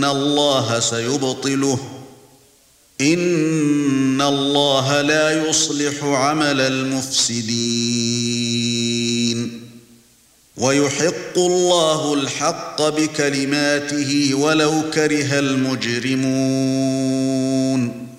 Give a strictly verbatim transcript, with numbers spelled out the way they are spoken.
إِنَّ اللَّهَ سَيُبْطِلُهُ إِنَّ اللَّهَ لَا يُصْلِحُ عَمَلَ الْمُفْسِدِينَ وَيُحِقُّ اللَّهُ الْحَقَّ بِكَلِمَاتِهِ وَلَوْ كَرِهَ الْمُجْرِمُونَ